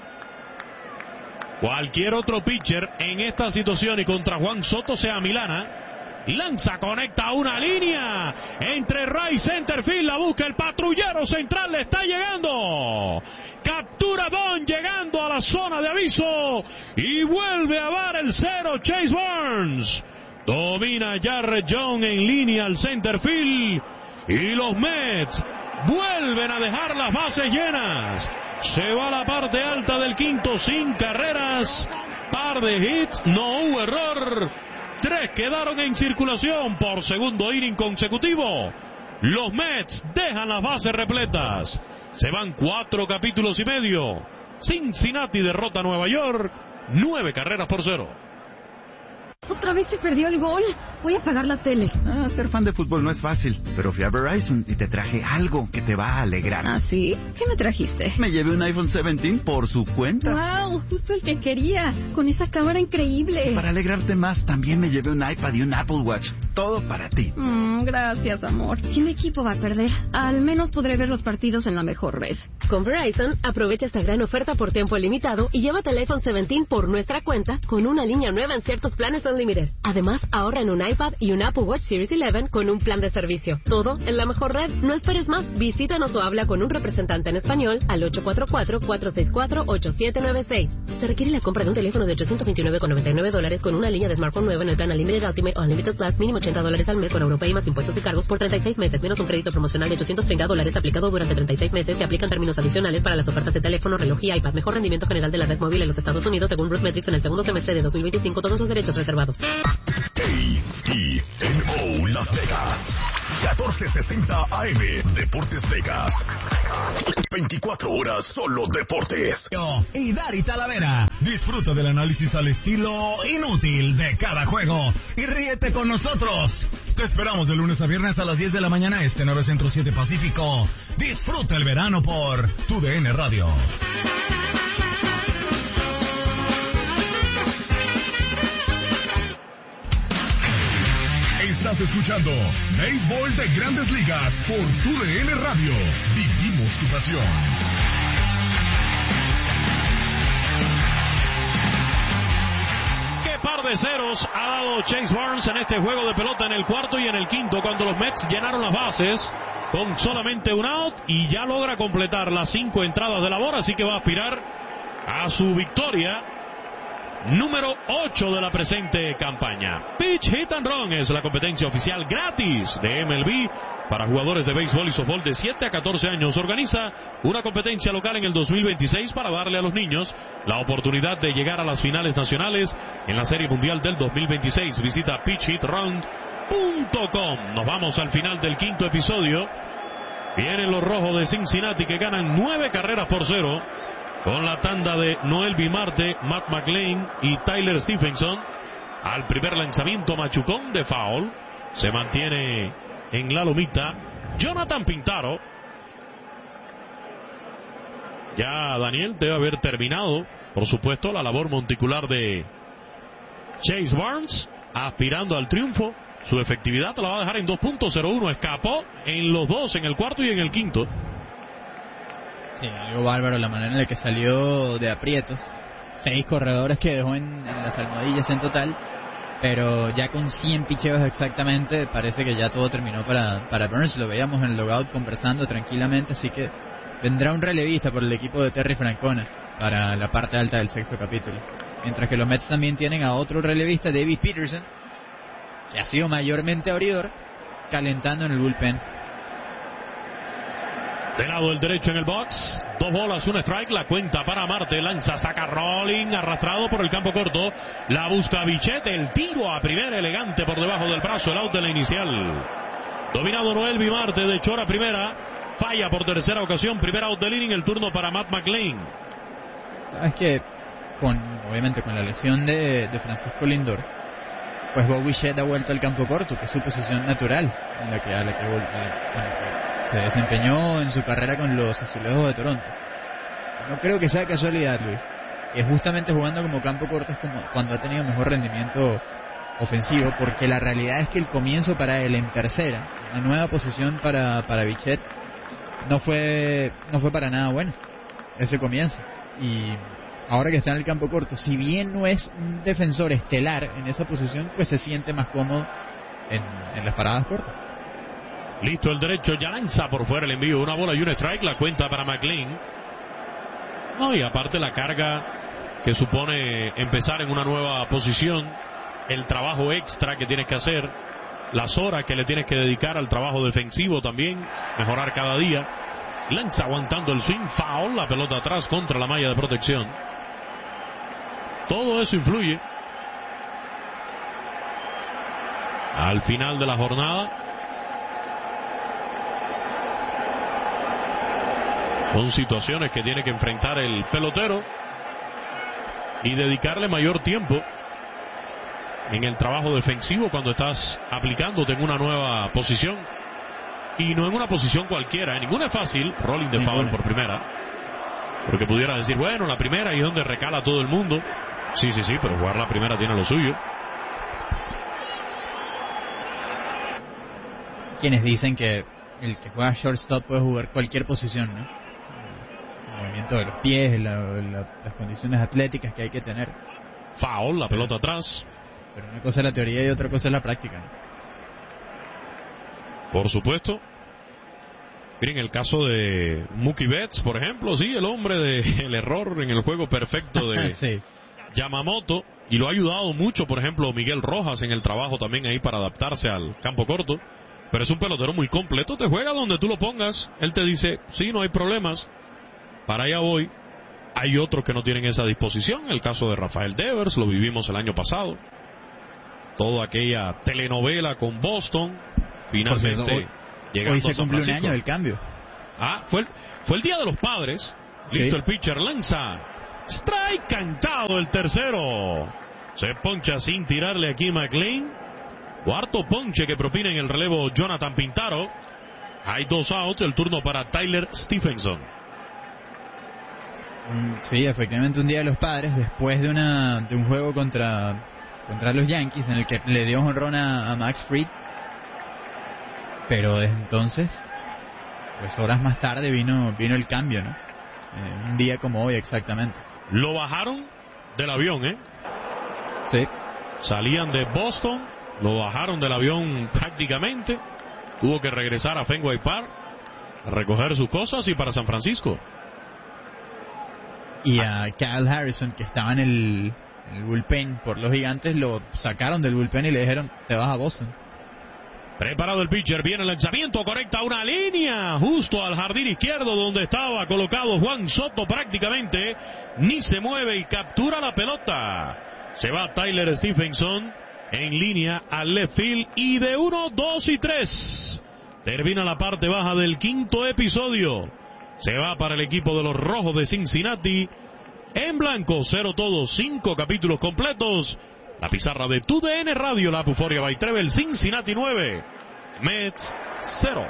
Cualquier otro pitcher en esta situación y contra Juan Soto se amilana. Lanza, conecta una línea entre right center field, la busca el patrullero central, le está llegando. Captura Don llegando a la zona de aviso y vuelve a dar el 0 Chase Burns. Domina Jarrett John en línea al center field. Y los Mets vuelven a dejar las bases llenas. Se va a la parte alta del quinto sin carreras. Par de hits, no hubo error. 3 quedaron en circulación por segundo inning consecutivo. Los Mets dejan las bases repletas. Se van 4 capítulos y medio. Cincinnati derrota a Nueva York 9 carreras por 0. Otra vez se perdió el gol. Voy a apagar la tele. Ser fan de fútbol no es fácil, pero fui a Verizon y te traje algo que te va a alegrar. ¿Ah, sí? ¿Qué me trajiste? Me llevé un iPhone 17 por su cuenta. ¡Wow! Justo el que quería. Con esa cámara increíble. Y para alegrarte más, también me llevé un iPad y un Apple Watch. Todo para ti. Gracias, amor. Si mi equipo va a perder, al menos podré ver los partidos en la mejor red. Con Verizon, aprovecha esta gran oferta por tiempo limitado y llévate el iPhone 17 por nuestra cuenta con una línea nueva en ciertos planes unlimited. Unlimited. Además, ahorra en un iPad y un Apple Watch Series 11 con un plan de servicio. Todo en la mejor red. No esperes más. Visítanos o habla con un representante en español al 844-464-8796. Se requiere la compra de un teléfono de $829,99 con una línea de smartphone nueva en el plan Unlimited Ultimate o Unlimited Plus, mínimo $80 al mes con Europay más impuestos y cargos por 36 meses, menos un crédito promocional de $830 aplicado durante 36 meses. Se aplican términos adicionales para las ofertas de teléfono, reloj y iPad. Mejor rendimiento general de la red móvil en los Estados Unidos según Bruce Metrics en el segundo semestre de 2025. Todos los derechos reservados. KTNO Las Vegas 1460 AM Deportes Vegas. 24 horas solo deportes. Y Dari Talavera. Disfruta del análisis al estilo inútil de cada juego y ríete con nosotros. Te esperamos de lunes a viernes a las 10 de la mañana 9 Centro 7 Pacífico. Disfruta el verano por TUDN Radio. Estás escuchando Béisbol de Grandes Ligas por TUDN Radio. Vivimos tu pasión. ¡Qué par de ceros ha dado Chase Barnes en este juego de pelota en el cuarto y en el quinto, cuando los Mets llenaron las bases con solamente un out y ya logra completar las 5 entradas de labor, así que va a aspirar a su victoria número 8 de la presente campaña. Pitch Hit and Run es la competencia oficial gratis de MLB para jugadores de béisbol y softball de 7 a 14 años. Organiza una competencia local en el 2026 para darle a los niños la oportunidad de llegar a las finales nacionales en la Serie Mundial del 2026. Visita pitchhitrun.com. Nos vamos al final del quinto episodio. Vienen los rojos de Cincinnati que ganan 9-0 con la tanda de Noel Bimarte, Matt McLain y Tyler Stephenson. Al primer lanzamiento, machucón de foul. Se mantiene en la lomita Jonathan Pintaro. Ya Daniel debe haber terminado, por supuesto, la labor monticular de Chase Barnes, aspirando al triunfo. Su efectividad la va a dejar en 2.01. Escapó en los dos, en el cuarto y en el quinto. Sí, algo bárbaro la manera en la que salió de aprietos. 6 corredores que dejó en las almohadillas en total, pero ya con 100 picheos exactamente, parece que ya todo terminó para Burns. Lo veíamos en el logout conversando tranquilamente, así que vendrá un relevista por el equipo de Terry Francona para la parte alta del sexto capítulo. Mientras que los Mets también tienen a otro relevista, David Peterson, que ha sido mayormente abridor, calentando en el bullpen. De lado el derecho en el box, 2 bolas, 1 strike, la cuenta para Marte, lanza, saca rolling, arrastrado por el campo corto, la busca Bichette, el tiro a primera, elegante por debajo del brazo, el out de la inicial. Dominado Noel Bimarte de Chora primera, falla por tercera ocasión, primera out del inning, el turno para Matt McLain. Sabes que, obviamente con la lesión de Francisco Lindor, pues Bo Bichette ha vuelto al campo corto, que es su posición natural, en la que se desempeñó en su carrera con los Azulejos de Toronto. No creo que sea casualidad, Luis, que justamente jugando como campo corto es como cuando ha tenido mejor rendimiento ofensivo, porque la realidad es que el comienzo para él en tercera, una nueva posición para Bichette, no fue para nada bueno ese comienzo. Y ahora que está en el campo corto, si bien no es un defensor estelar en esa posición, pues se siente más cómodo en las paradas cortas. Listo el derecho, ya lanza por fuera el envío, 1 bola y 1 strike, la cuenta para McLain. No, y aparte la carga que supone empezar en una nueva posición, el trabajo extra que tienes que hacer, las horas que le tienes que dedicar al trabajo defensivo también, mejorar cada día. Lanza aguantando el swing, foul, la pelota atrás contra la malla de protección. Todo eso influye al final de la jornada. Son situaciones que tiene que enfrentar el pelotero y dedicarle mayor tiempo en el trabajo defensivo cuando estás aplicándote en una nueva posición. Y no en una posición cualquiera, ninguna es fácil. Rolling de foul por primera. Porque pudiera decir, bueno, la primera ahí es donde recala todo el mundo. Sí, pero jugar la primera tiene lo suyo. Quienes dicen que el que juega shortstop puede jugar cualquier posición, ¿no? El movimiento de los pies, las condiciones atléticas que hay que tener. Foul, la pelota atrás. Pero una cosa es la teoría y otra cosa es la práctica, ¿no? Por supuesto. Miren el caso de Mookie Betts, por ejemplo, sí, el hombre del error en el juego perfecto de sí. Yamamoto, y lo ha ayudado mucho, por ejemplo, Miguel Rojas en el trabajo también ahí para adaptarse al campo corto, pero es un pelotero muy completo, te juega donde tú lo pongas, él te dice, sí, no hay problemas, para allá voy. Hay otros que no tienen esa disposición, el caso de Rafael Devers, lo vivimos el año pasado, toda aquella telenovela con Boston, finalmente llegando hoy se a San cumple un Francisco. año del cambio. Fue el día de los padres. Sí. Listo, el pitcher lanza. Strike cantado el tercero. Se poncha sin tirarle aquí McLean. Cuarto ponche que propina en el relevo Jonathan Pintaro. Hay 2 outs, el turno para Tyler Stephenson. Sí, efectivamente un día de los padres, después de un juego contra los Yankees en el que le dio jonrón a Max Fried. Pero desde entonces, pues horas más tarde vino el cambio, ¿no? Un día como hoy exactamente. Lo bajaron del avión, ¿eh? Sí. Salían de Boston, lo bajaron del avión prácticamente. Tuvo que regresar a Fenway Park a recoger sus cosas y para San Francisco. Y a Kyle Harrison, que estaba en el bullpen por los Gigantes, lo sacaron del bullpen y le dijeron, te vas a Boston. Preparado el pitcher, viene el lanzamiento, conecta una línea justo al jardín izquierdo donde estaba colocado Juan Soto prácticamente, ni se mueve y captura la pelota. Se va Tyler Stephenson en línea al left field y de 1, 2 y 3. Termina la parte baja del quinto episodio. Se va para el equipo de los Rojos de Cincinnati en blanco, 0 todos, 5 capítulos completos. La pizarra de TUDN Radio, la Euforia by Treble, Cincinnati 9, Mets 0.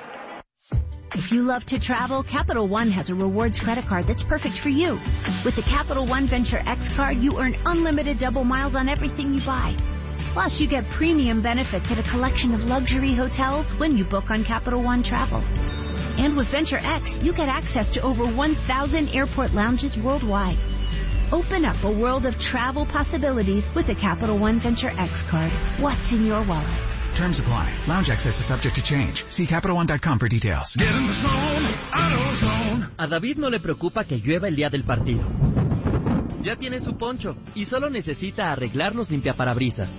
If you love to travel, Capital One has a rewards credit card that's perfect for you. With the Capital One Venture X card, you earn unlimited double miles on everything you buy. Plus, you get premium benefits at a collection of luxury hotels when you book on Capital One Travel. And with Venture X, you get access to over 1,000 airport lounges worldwide. Open up a world of travel possibilities with the Capital One Venture X card. What's in your wallet? Terms apply. Lounge access is subject to change. See CapitalOne.com for details. Get in the zone, AutoZone. A David no le preocupa que llueva el día del partido. Ya tiene su poncho y solo necesita arreglar los limpiaparabrisas.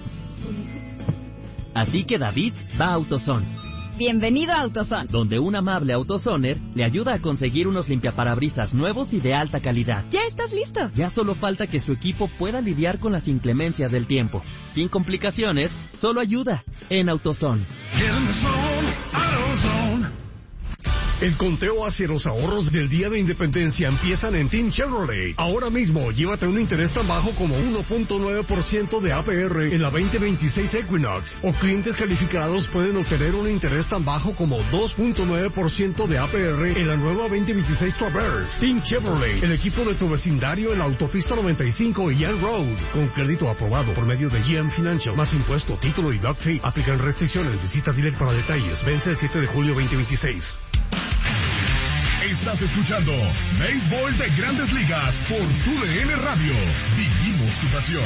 Así que David va a AutoZone. Bienvenido a AutoZone, donde un amable AutoZoner le ayuda a conseguir unos limpiaparabrisas nuevos y de alta calidad. ¿Ya estás listo? Ya solo falta que su equipo pueda lidiar con las inclemencias del tiempo. Sin complicaciones, solo ayuda en AutoZone. Get in the zone, AutoZone. El conteo hacia los ahorros del Día de Independencia empiezan en Team Chevrolet. Ahora mismo, llévate un interés tan bajo como 1.9% de APR en la 2026 Equinox. O clientes calificados pueden obtener un interés tan bajo como 2.9% de APR en la nueva 2026 Traverse. Team Chevrolet, el equipo de tu vecindario en la autopista 95 y Young Road. Con crédito aprobado por medio de GM Financial. Más impuesto, título y doc fee. Aplican restricciones. Visita dealer para detalles. Vence el 7 de julio 2026. Estás escuchando Béisbol de Grandes Ligas por TUDN Radio. Vivimos tu pasión.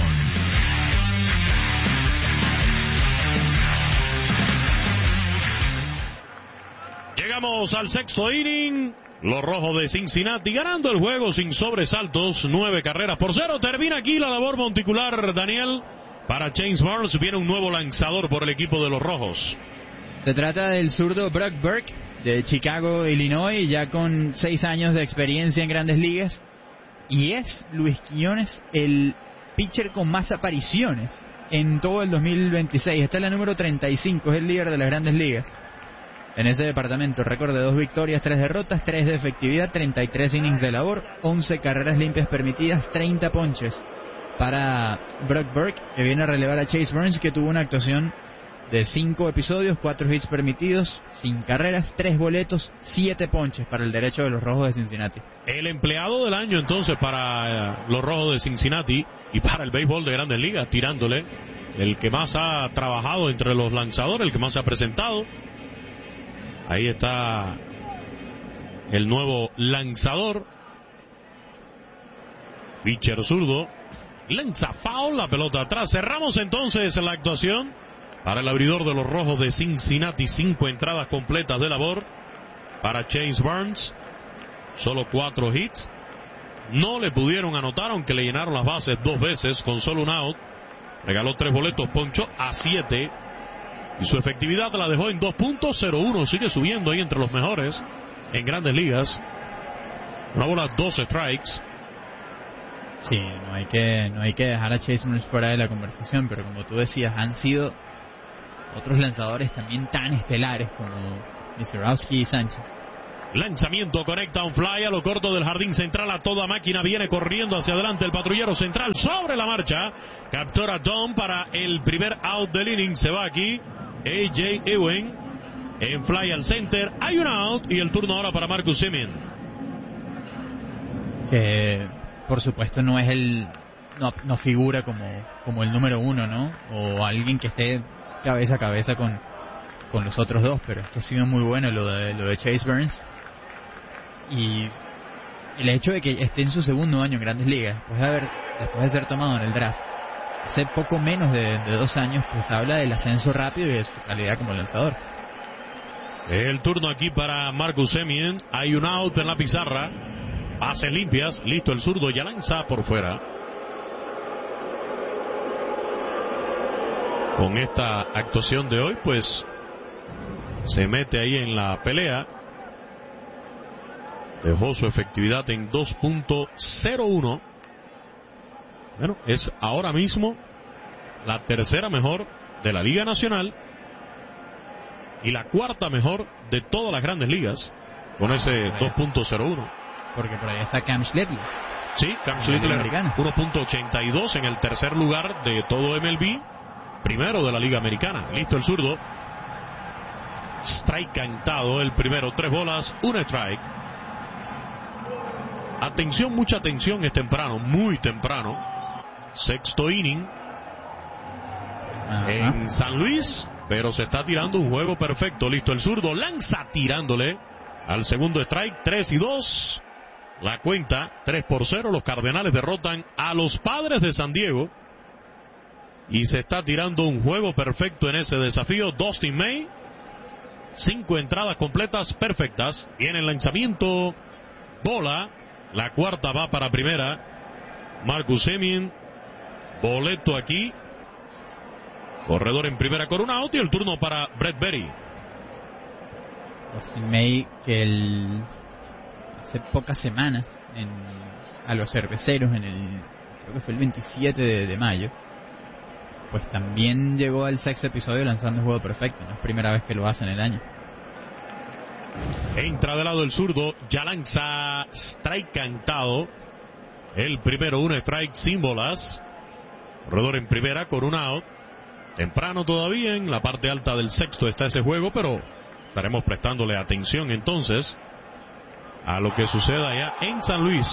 Llegamos al sexto inning. Los Rojos de Cincinnati ganando el juego sin sobresaltos. 9 carreras por 0. Termina aquí la labor monticular, Daniel. Para James Burns viene un nuevo lanzador por el equipo de los Rojos. Se trata del zurdo Brock Burke, de Chicago, Illinois, ya con 6 años de experiencia en Grandes Ligas. Y es, Luis Quiñones, el pitcher con más apariciones en todo el 2026. Esta es la número 35, es el líder de las Grandes Ligas en ese departamento. Récord de 2 victorias, 3 derrotas, 3 de efectividad, 33 innings de labor, 11 carreras limpias permitidas, 30 ponches para Brock Burke, que viene a relevar a Chase Burns, que tuvo una actuación de 5 episodios, 4 hits permitidos, sin carreras, 3 boletos, 7 ponches para el derecho de los Rojos de Cincinnati. El empleado del año entonces para los Rojos de Cincinnati y para el béisbol de Grandes Ligas, tirándole, el que más ha trabajado entre los lanzadores, el que más se ha presentado. Ahí está el nuevo lanzador, pitcher zurdo, lanza foul, la pelota atrás. Cerramos entonces la actuación para el abridor de los Rojos de Cincinnati. 5 entradas completas de labor para Chase Burns, solo 4 hits. No le pudieron anotar, aunque le llenaron las bases 2 veces con solo un out. Regaló 3 boletos, ponchó a 7 y su efectividad la dejó en 2.01. Sigue subiendo ahí entre los mejores en Grandes Ligas. Una bola, 2 strikes. Sí, no hay que dejar a Chase Burns fuera de la conversación, pero como tú decías, han sido otros lanzadores también tan estelares como Misiorowski y Sánchez. Lanzamiento, conecta un fly a lo corto del jardín central a toda máquina. Viene corriendo hacia adelante el patrullero central sobre la marcha. Captura Dom para el primer out del inning. Se va aquí A.J. Ewing en fly al center. Hay un out y el turno ahora para Marcus Semien. Que por supuesto no es no figura como el número 1, ¿no? O alguien que esté cabeza a cabeza con los otros dos, pero es que ha sido muy bueno lo de Chase Burns. Y el hecho de que esté en su segundo año en Grandes Ligas, después de ser tomado en el draft hace poco menos de 2 años, pues habla del ascenso rápido y de su calidad como lanzador. El turno aquí para Marcus Semien. Hay un out en la pizarra. Bases limpias. Listo el zurdo. Ya lanza por fuera. Con esta actuación de hoy, pues se mete ahí en la pelea. Dejó su efectividad en 2.01. Bueno, es ahora mismo la tercera mejor de la Liga Nacional y la cuarta mejor de todas las Grandes Ligas con ese 2.01. Porque por ahí está Cam Schlittler. Sí, Cam Schlittler 1.82 en el tercer lugar de todo MLB, primero de la Liga Americana. Listo el zurdo. Strike cantado el primero. 3 bolas, 1 strike. Atención, mucha atención, es temprano, muy temprano. Sexto inning en San Luis, pero se está tirando un juego perfecto. Listo el zurdo, lanza tirándole al segundo strike. 3-2 la cuenta, 3-0. Los Cardenales derrotan a los Padres de San Diego y se está tirando un juego perfecto en ese desafío. Dustin May, 5 entradas completas perfectas. Viene el lanzamiento, bola. La cuarta va para primera. Marcus Semien, boleto aquí. Corredor en primera con un out y el turno para Brett Berry. Dustin May, que hace pocas semanas a los Cerveceros, creo que fue el 27 de mayo, pues también llegó al 6º episodio lanzando un juego perfecto. No es primera vez que lo hace en el año. Entra de lado el zurdo, ya lanza strike cantado. El primero, 1 strike sin bolas. Corredor en primera con un out. Temprano todavía, en la parte alta del 6º está ese juego, pero estaremos prestándole atención entonces a lo que suceda allá en San Luis.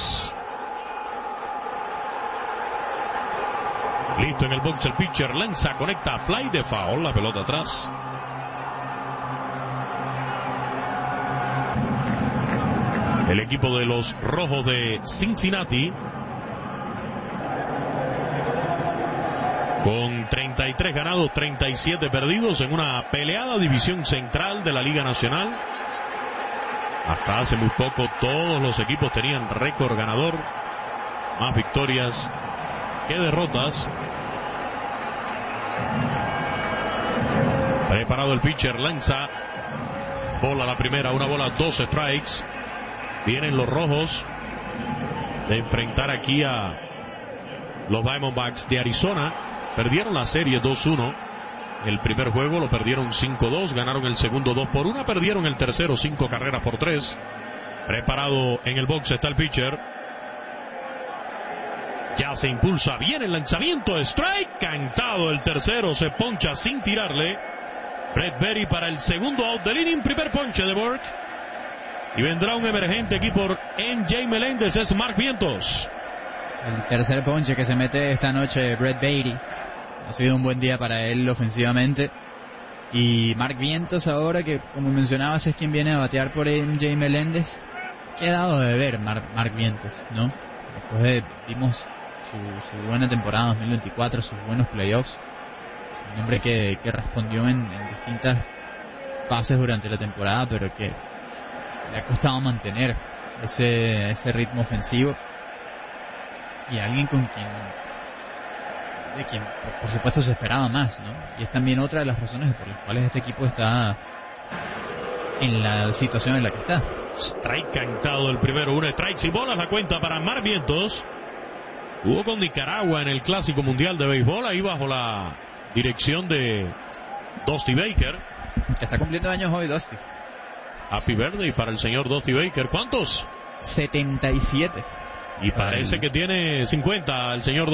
Listo en el box el pitcher, lanza, conecta, fly de foul, la pelota atrás. El equipo de los Rojos de Cincinnati, con 33 ganados, 37 perdidos en una peleada división central de la Liga Nacional. Hasta hace muy poco todos los equipos tenían récord ganador, más victorias que derrotas. Preparado el pitcher, lanza, bola la primera, 1 bola, 2 strikes. Vienen los Rojos de enfrentar aquí a los Diamondbacks de Arizona. Perdieron la serie 2-1. El primer juego lo perdieron 5-2. Ganaron el segundo 2-1. Perdieron el tercero 5 carreras por 3. Preparado en el box está el pitcher. Ya se impulsa bien el lanzamiento. Strike cantado el tercero. Se poncha sin tirarle. Brett Berry para el segundo out del inning. Primer ponche de Burke. Y vendrá un emergente aquí por MJ Meléndez, es Mark Vientos. El tercer ponche que se mete esta noche Brett Beatty. Ha sido un buen día para él ofensivamente. Y Mark Vientos ahora, que como mencionabas es quien viene a batear por MJ Meléndez. Quedado de ver Mark Vientos, ¿no? Después vimos su buena temporada 2024, sus buenos playoffs. Un hombre que respondió en distintas fases durante la temporada, pero que le ha costado mantener ese ritmo ofensivo. Y alguien de quien por supuesto se esperaba más, ¿no? Y es también otra de las razones por las cuales este equipo está en la situación en la que está. Strike cantado el primero, 1 strikes y bolas, la cuenta para Mar Vientos. Jugó con Nicaragua en el Clásico Mundial de Béisbol, ahí bajo la dirección de Dusty Baker. Está cumpliendo años hoy Dusty. Happy birthday para el señor Dusty Baker. ¿Cuántos? 77. Y parece que tiene 50 el señor